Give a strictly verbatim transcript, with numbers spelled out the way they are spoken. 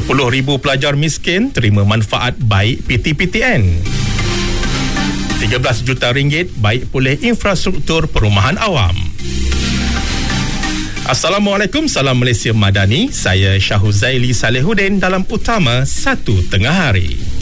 sepuluh ribu pelajar miskin terima manfaat baik P T P T N. tiga belas juta ringgit baik pulih infrastruktur perumahan awam. Assalamualaikum, salam Malaysia Madani. Saya Syahuzaili Salehuddin dalam Utama satu Tengah Hari.